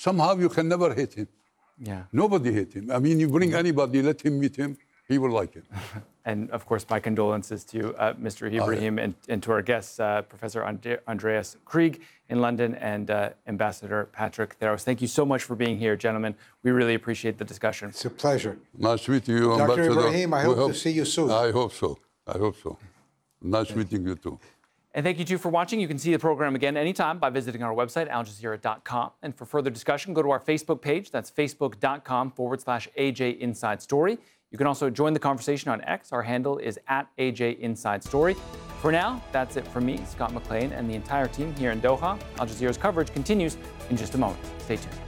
somehow you can never hate him. Yeah. Nobody hate him. I mean, you bring anybody, let him meet him, he will like him. And of course, my condolences to you, Mr. Ibrahim, and to our guests, Professor Andreas Krieg in London and Ambassador Patrick Theros. Thank you so much for being here, gentlemen. We really appreciate the discussion. It's a pleasure. Nice to meet you, Dr. Ambassador. Ibrahim, I hope to see you soon. I hope so. I hope so. Nice meeting you too. And thank you, too, for watching. You can see the program again anytime by visiting our website, aljazeera.com. And for further discussion, go to our Facebook page. That's facebook.com/AJ Inside Story. You can also join the conversation on X. Our handle is @AJ Inside Story. For now, that's it from me, Scott McLean, and the entire team here in Doha. Al Jazeera's coverage continues in just a moment. Stay tuned.